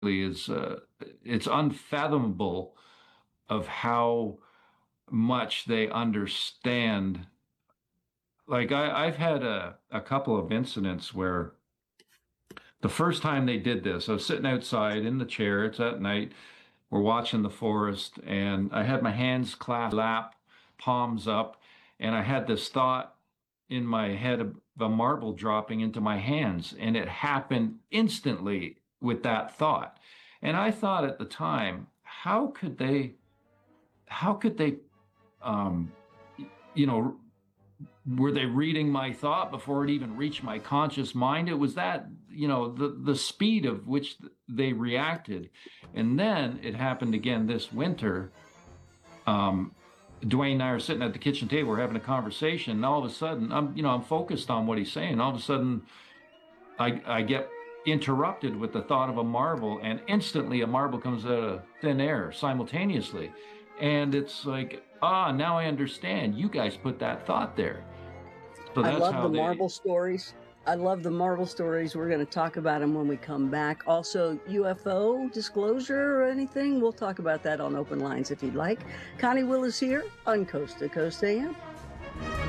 is it's unfathomable of how much they understand. Like I've had a couple of incidents where the first time they did this, I was sitting outside in the chair. It's at night. We're watching the forest, and I had my hands clasped lap, palms up, and I had this thought in my head of a marble dropping into my hands, and it happened instantly with that thought. And I thought at the time, how could they, um, you know, were they reading my thought before it even reached my conscious mind? It was that, the speed of which they reacted. And then it happened again this winter. Dwayne and I are sitting at the kitchen table, we're having a conversation, and all of a sudden I'm focused on what he's saying. All of a sudden I get interrupted with the thought of a marble, and instantly a marble comes out of thin air simultaneously. And it's like, now I understand. You guys put that thought there. So I that's love how the they. Marvel stories. I love the Marvel stories. We're going to talk about them when we come back. Also, UFO disclosure or anything, we'll talk about that on Open Lines if you'd like. Connie Willis here on Coast to Coast AM.